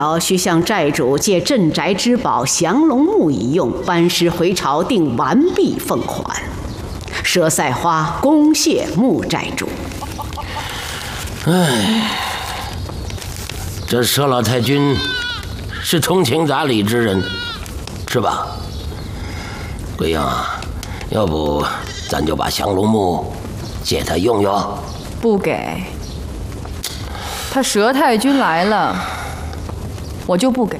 需向寨主借镇宅之宝降龙木一用，班师回朝定完毕奉还。佘赛花恭谢穆寨主。 这佘老太君是通情达理之人，是吧？桂英啊，要不咱就把降龙木借他用用。 不给，他佘太君来了，我就不给。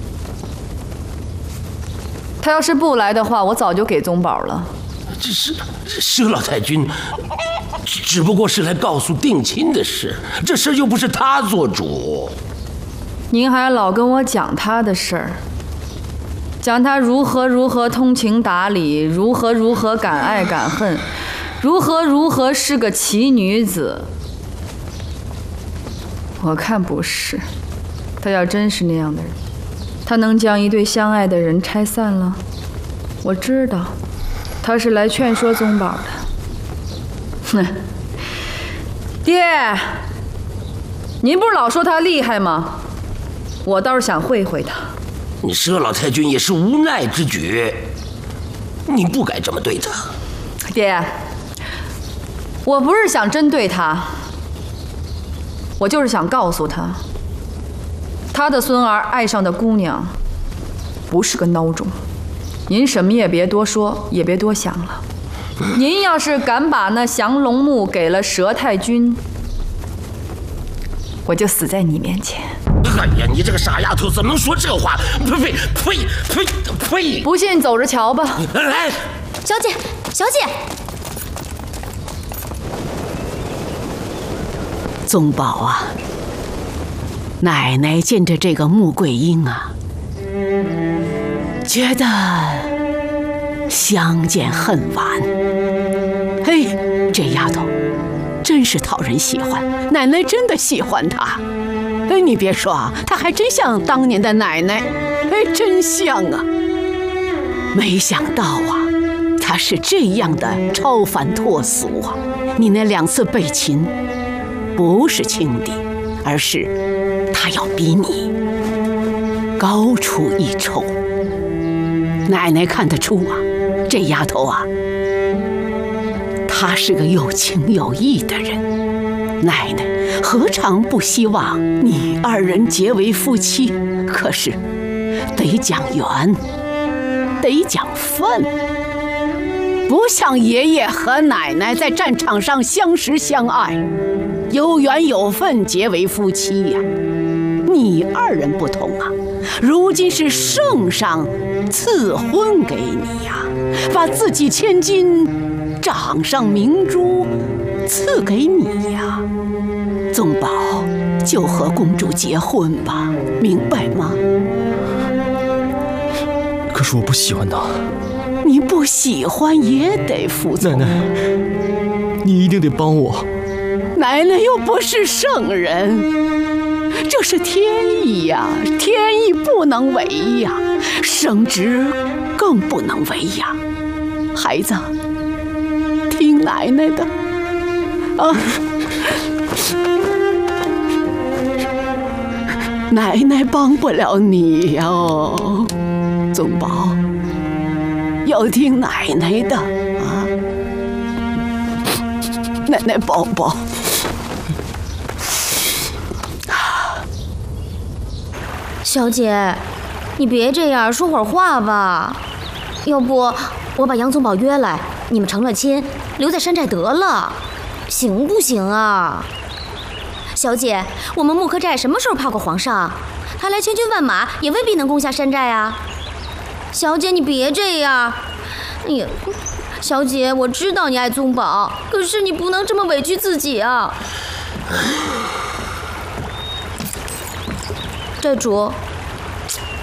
他要是不来的话，我早就给宗宝了。 这是佘老太君，只不过是来告诉定亲的事，这事又不是他做主。 您还老跟我讲他的事儿，讲他如何通情达理，如何敢爱敢恨，如何是个奇女子。我看不是，他要真是那样的人，他能将一对相爱的人拆散了？我知道，他是来劝说宗宝的。哼，爹，您不是老说他厉害吗？我倒是想会会他。 你佘老太君也是无奈之举，你不该这么对他。 爹，我不是想针对他，我就是想告诉他，他的孙儿爱上的姑娘不是个孬种。您什么也别多说，也别多想了。您要是敢把那降龙木给了佘太君，我就死在你面前。 哎呀，你这个傻丫头，怎么能说这话？呸！ 不信走着瞧吧。 来， 小姐，小姐。 宗宝啊，奶奶见着这个穆桂英啊，觉得相见恨晚。嘿，这丫头真是讨人喜欢，奶奶真的喜欢她。哎，你别说啊，她还真像当年的奶奶，哎，真像啊。没想到啊，她是这样的超凡脱俗啊！你那2次被擒，不是轻敌，而是她要比你高出一筹。奶奶看得出啊，这丫头啊，她是个有情有义的人。奶奶何尝不希望你2人结为夫妻？可是得讲缘，得讲分，不像爷爷和奶奶在战场上相识相爱，有缘有分结为夫妻呀。你2人不同啊，如今是圣上赐婚给你呀，把自己千金、掌上明珠赐给你呀。宗宝就和公主结婚吧，明白吗？ 可是我不喜欢他。 你不喜欢也得服从。 奶奶，你一定得帮我。 奶奶又不是圣人，这是天意呀，天意不能违呀，圣旨更不能违呀。孩子，听奶奶的啊！奶奶帮不了你哟，宗宝，要听奶奶的啊！奶奶抱抱。 小姐，你别这样，说会儿话吧。要不我把杨宗保约来，你们成了亲，留在山寨得了，行不行啊？小姐，我们木柯寨什么时候怕过皇上？他来千军万马也未必能攻下山寨啊。小姐，你别这样。哎呀，小姐，我知道你爱宗保，可是你不能这么委屈自己啊。寨主，